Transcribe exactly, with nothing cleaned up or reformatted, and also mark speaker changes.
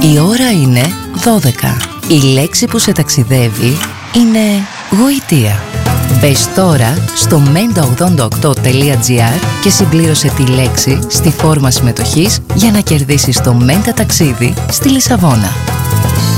Speaker 1: Η ώρα είναι δώδεκα. Η λέξη που σε ταξιδεύει είναι γοητεία. Μπες τώρα στο μέντα ογδόντα οκτώ τελεία τζι άρ και συμπλήρωσε τη λέξη στη φόρμα συμμετοχής για να κερδίσεις το Μέντα ταξίδι στη Λισαβόνα.